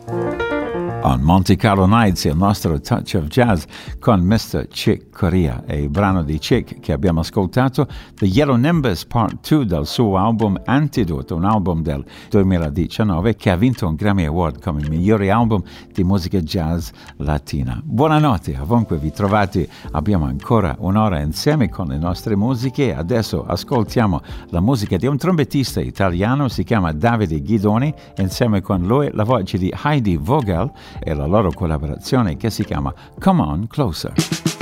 On Monte Carlo Nights il nostro Touch of Jazz con Mr. Chick Corea e il brano di Chick che abbiamo ascoltato, The Yellow Nimbus Part 2 dal suo album Antidote, un album del 2019 che ha vinto un Grammy Award come migliore album di musica jazz latina. Buonanotte, ovunque vi trovate, abbiamo ancora un'ora insieme con le nostre musiche. Adesso ascoltiamo la musica di un trombettista italiano, si chiama Davide Ghidoni, insieme con lui la voce di Heidi Vogel e la loro collaborazione che si chiama Come On Closer.